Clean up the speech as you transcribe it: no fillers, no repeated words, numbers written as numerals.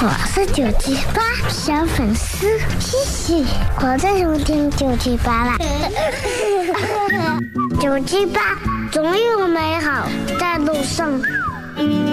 我是978小粉丝，谢谢。我在收听978啦。978总有美好在路上。